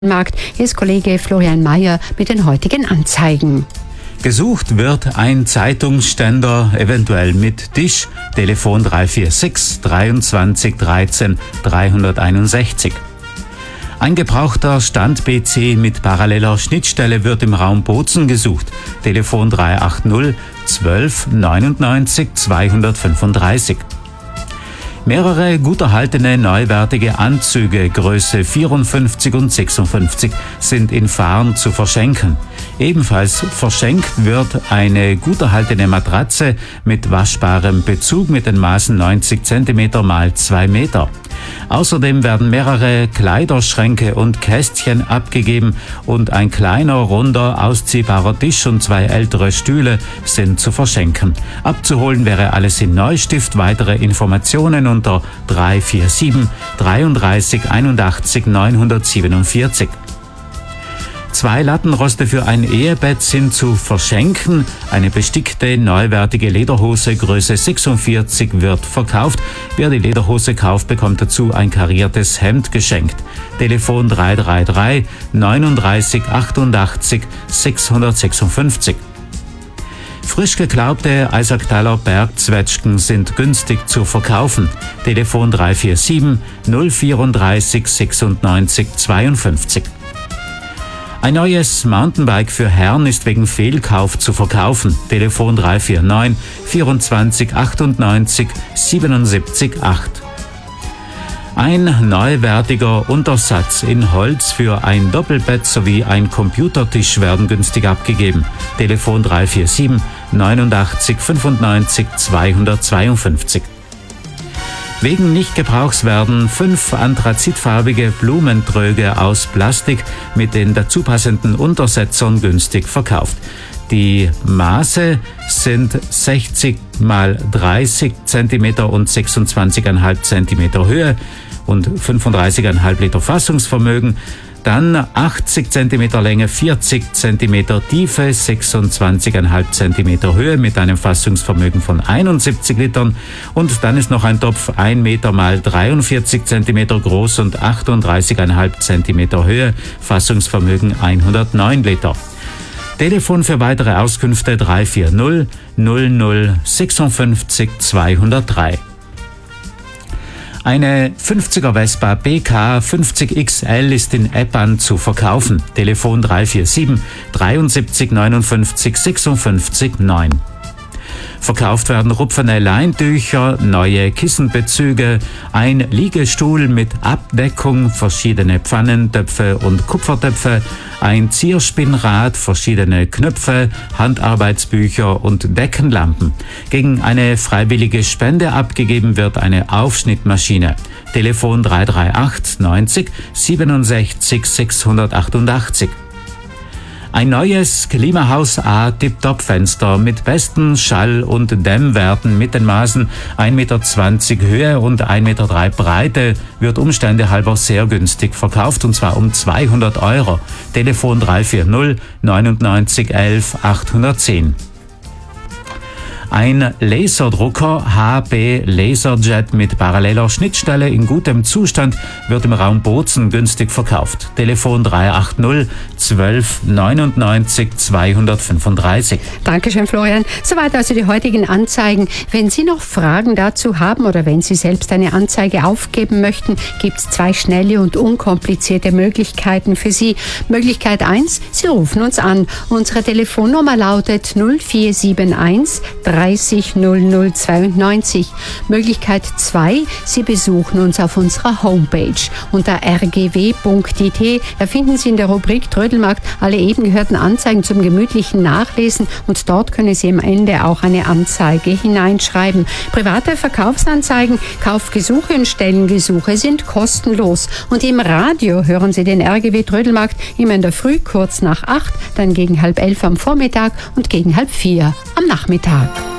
Markt ist Kollege Florian Mayer mit den heutigen Anzeigen. Gesucht wird ein Zeitungsständer, eventuell mit Tisch, Telefon 346 23 13 361. Ein gebrauchter Stand-PC mit paralleler Schnittstelle wird im Raum Bozen gesucht, Telefon 380 12 99 235. Mehrere gut erhaltene neuwertige Anzüge Größe 54 und 56 sind in Fahren zu verschenken. Ebenfalls verschenkt wird eine gut erhaltene Matratze mit waschbarem Bezug mit den Maßen 90 cm x 2 Meter. Außerdem werden mehrere Kleiderschränke und Kästchen abgegeben und ein kleiner, runder, ausziehbarer Tisch und 2 ältere Stühle sind zu verschenken. Abzuholen wäre alles in Neustift. Weitere Informationen unter 347 33 81 947. 2 Lattenroste für ein Ehebett sind zu verschenken. Eine bestickte, neuwertige Lederhose Größe 46 wird verkauft. Wer die Lederhose kauft, bekommt dazu ein kariertes Hemd geschenkt. Telefon 333 39 88 656. Frisch geklaubte Eisacktaler Bergzwetschgen sind günstig zu verkaufen. Telefon 347 034 96 52. Ein neues Mountainbike für Herren ist wegen Fehlkauf zu verkaufen. Telefon 349 24 98 77 8. Ein neuwertiger Untersatz in Holz für ein Doppelbett sowie ein Computertisch werden günstig abgegeben. Telefon 347 89 95 252. Wegen Nichtgebrauchs werden 5 anthrazitfarbige Blumentröge aus Plastik mit den dazu passenden Untersetzern günstig verkauft. Die Maße sind 60 x 30 cm und 26,5 cm Höhe und 35,5 Liter Fassungsvermögen. Dann 80 cm Länge, 40 cm Tiefe, 26,5 cm Höhe mit einem Fassungsvermögen von 71 Litern. Und dann ist noch ein Topf 1 Meter x 43 cm groß und 38,5 cm Höhe, Fassungsvermögen 109 Liter. Telefon für weitere Auskünfte 340 00 56 203. Eine 50er Vespa BK 50 XL ist in Eppan zu verkaufen. Telefon 347 73 59 56 9. Verkauft werden rupfene Leintücher, neue Kissenbezüge, ein Liegestuhl mit Abdeckung, verschiedene Pfannen, Töpfe und Kupfertöpfe, ein Zierspinnrad, verschiedene Knöpfe, Handarbeitsbücher und Deckenlampen. Gegen eine freiwillige Spende abgegeben wird eine Aufschnittmaschine. Telefon 338 90 67 688. Ein neues Klimahaus A Tip-Top-Fenster mit besten Schall- und Dämmwerten mit den Maßen 1,20 Meter Höhe und 1,3 Meter Breite wird umständehalber sehr günstig verkauft, und zwar um 200 €. Telefon 340 99 11 810. Ein Laserdrucker HB Laserjet mit paralleler Schnittstelle in gutem Zustand wird im Raum Bozen günstig verkauft. Telefon 380 12 99 235. Dankeschön, Florian. Soweit also die heutigen Anzeigen. Wenn Sie noch Fragen dazu haben oder wenn Sie selbst eine Anzeige aufgeben möchten, gibt es 2 schnelle und unkomplizierte Möglichkeiten für Sie. Möglichkeit 1, Sie rufen uns an. Unsere Telefonnummer lautet 0471 30 00 92. Möglichkeit 2, Sie besuchen uns auf unserer Homepage unter rgw.it. Da finden Sie in der Rubrik Trödelmarkt alle eben gehörten Anzeigen zum gemütlichen Nachlesen und dort können Sie am Ende auch eine Anzeige hineinschreiben. Private Verkaufsanzeigen, Kaufgesuche und Stellengesuche sind kostenlos und im Radio hören Sie den RGW Trödelmarkt immer in der Früh kurz nach 8, dann gegen 10:30 am Vormittag und gegen 3:30 am Nachmittag.